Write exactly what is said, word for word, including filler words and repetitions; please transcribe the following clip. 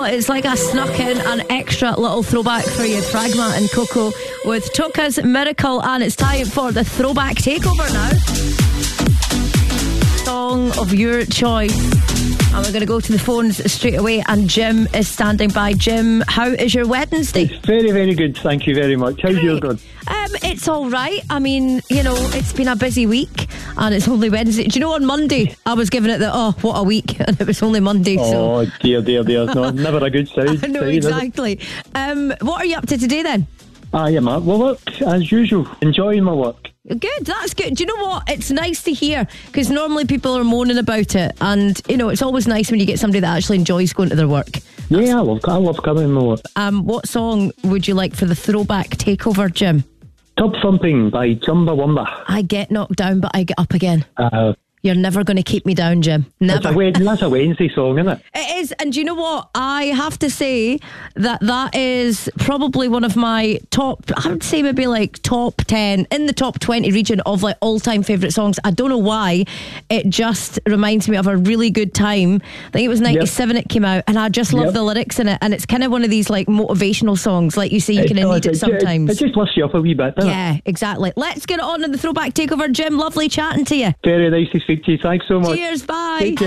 it's like I snuck in an extra little throwback for you. Pragma and Coco with Toka's Miracle, and it's time for the throwback takeover now. Song of your choice. And we're going to go to the phones straight away, and Jim is standing by. Jim, how is your Wednesday? It's very, very good, thank you very much. How's your good? Um, it's all right. I mean, you know, it's been a busy week, and it's only Wednesday. Do you know, on Monday I was giving it the, oh, what a week, and it was only Monday. Oh, so. dear, dear, dear. No, never a good side. I know, side, exactly. Um, what are you up to today then? I am at work, as usual, enjoying my work. Good, that's good. Do you know what? It's nice to hear, because normally people are moaning about it, and you know, it's always nice when you get somebody that actually enjoys going to their work. Yeah, I love, I love coming to my work. Um, what song would you like for the throwback takeover, Jim? Tub Thumping by Chumbawamba. I get knocked down, but I get up again. Uh, You're never going to keep me down, Jim. Never. That's a, Wed- that's a Wednesday song, isn't it? It is, and do you know what? I have to say that that is probably one of my top, I would say maybe like top ten, in the top twenty region of like all-time favourite songs. I don't know why. It just reminds me of a really good time. I think it was ninety-seven yep. it came out, and I just love yep. the lyrics in it, and it's kind of one of these like motivational songs, like you say, you kind of need it sometimes. It just lifts you up a wee bit, doesn't yeah, it? exactly. Let's get it on in the throwback takeover. Jim, lovely chatting to you. Very nice to speak to you. Thanks so much. Cheers, bye. Take care.